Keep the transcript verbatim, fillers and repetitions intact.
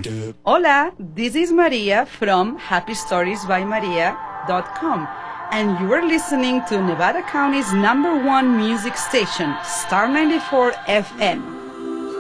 Hola, this is Maria from happy stories by maria dot com, and you are listening to Nevada County's number one music station, Star ninety-four F M.